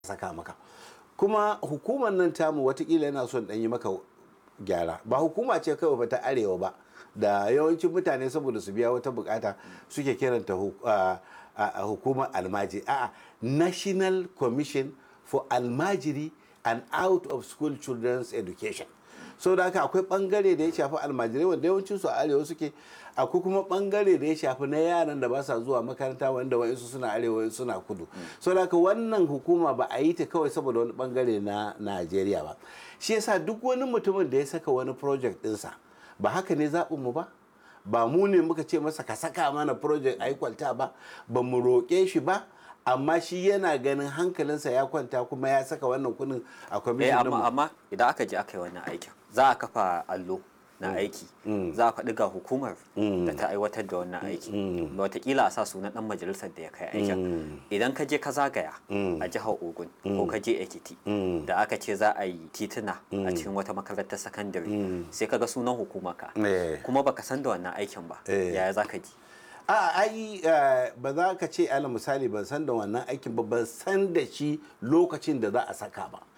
saka maka. Kuma hukumar nan tamu watakila yana son ɗan yi maka gyara, ba hukuma ce kawai ba ta arewa ba da yawancin mutane saboda su biya wata bukata suke kiranta hukumar almajiri, a'a, National Commission for Almajiri and Out of School Children's Education. So da haka akwai bangare da ya shafi almajirai wanda yawancin su a arewa suke, akwai kuma bangare da ya shafi na yaran da ba sa zuwa makaranta wanda wa'insu suna arewa suna kudu. So da haka wannan hukuma ba a yi ta kawai saboda wani bangare na Najeriya ba. Shi yasa duk wani mutumin da ya saka wani project ɗinsa, ba haka ne zaɓinmu ba, ba mu ne muka ce masa ka saka mana project a yi kwalta ba, ba mu roƙe shi ba, amma shi yana ganin hankalinsa ya kwanta kuma ya saka wannan kuɗin a kwamishin mu. Amma idan aka je aka yi wannan aikin za a kafa allo na aiki, za a faɗi ga hukumar da ta aiwatar da wannan aiki, watakila a sa sunan ɗan majalisar da ya kai aikin. Idan ka je ka zagaya a jihar Ogun ko ka je Ekiti da aka ce za a yi tituna a cikin wata makarantar sakandare, sai ka ga sunan hukumarka kuma baka san da wannan aikin ba, yaya za ka ji? Ba za ka ce ala misali ban san da wannan aikin ba, ban san da shi lokacin da za a saka ba.